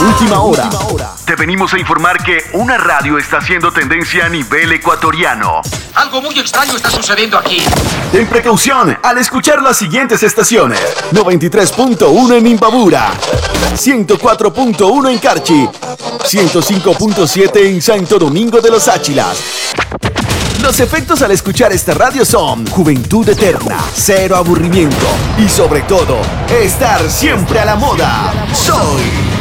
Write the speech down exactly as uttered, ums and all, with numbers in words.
Última hora. Te venimos a informar que una radio está haciendo tendencia a nivel ecuatoriano. Algo muy extraño está sucediendo aquí. Ten precaución al escuchar las siguientes estaciones. noventa y tres punto uno en Imbabura, ciento cuatro punto uno en Carchi, ciento cinco punto siete en Santo Domingo de los Áchilas. Los efectos al escuchar esta radio son juventud eterna, cero aburrimiento y sobre todo, estar siempre a la moda. Soy